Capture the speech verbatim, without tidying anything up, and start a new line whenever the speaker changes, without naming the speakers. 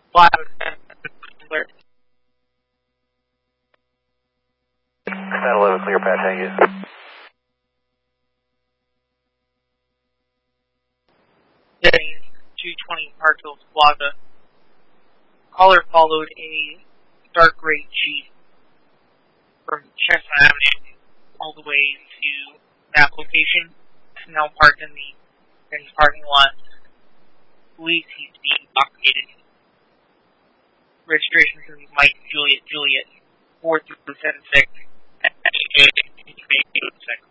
Plaza alert.
ten eleven, clear patch, thank you.
Heading two twenty Park Hills Plaza. Caller followed a dark gray Jeep from Chestnut Avenue all the way to that location. Now parked in the, in the parking lot. Believes he's being blockaded. Registration is Mike Juliet Juliet four three seven six.